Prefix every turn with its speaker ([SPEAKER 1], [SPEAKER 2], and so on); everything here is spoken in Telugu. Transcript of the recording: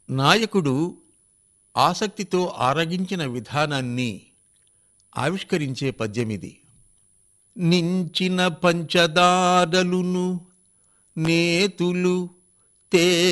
[SPEAKER 1] నాయకుడు ఆసక్తితో ఆరగించిన విధానాన్ని ఆవిష్కరించే పద్యమిది. నించిన పంచదారలును నేతులు తే